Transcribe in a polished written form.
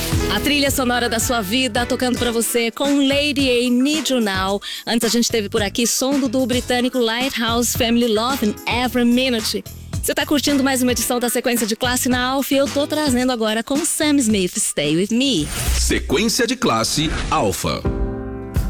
A trilha sonora da sua vida tocando pra você com Lady A, Need You Now. Antes a gente teve por aqui som do duo britânico Lighthouse, Family Love and Every Minute. Você tá curtindo mais uma edição da Sequência de Classe na Alfa e eu tô trazendo agora com Sam Smith, Stay With Me. Sequência de Classe Alfa.